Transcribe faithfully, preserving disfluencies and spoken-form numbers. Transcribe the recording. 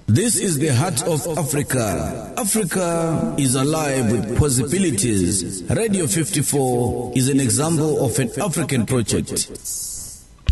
This is the heart of Africa. Africa is alive with possibilities. Radio fifty-four is an example of an African project.